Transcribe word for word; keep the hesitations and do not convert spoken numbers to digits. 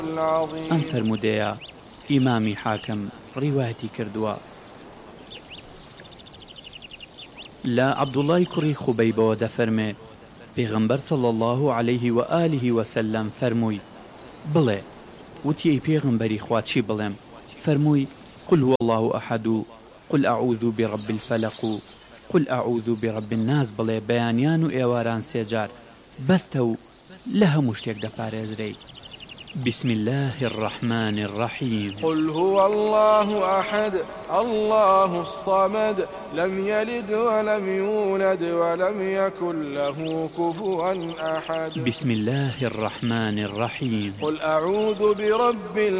ئەم فەرمودەیە ئیمامی حاکم ڕیوایەتی کردووە لە عەبدوڵای کوڕی خوبەیبەوە دەفەرمێ پێغەمبەر صلی الله علیه و آله وسلم فەرمووی بڵێ وتی ئەی پێغەمبەری خوا چی بڵێم فەرمووی قل هو الله ئەحەد و قل ئەعوذ برب الفەلق و قل ئەعوذ برب الناس بڵێ بەیانیان و ئێواران سێجار بەستە و لە هەموو شتێک دەپارێزرەی بسم الله الرحمن الرحيم قل هو الله أحد الله الصمد لم يلد ولم يولد ولم يكن له كفوا أحد بسم الله الرحمن الرحيم قل أعوذ برب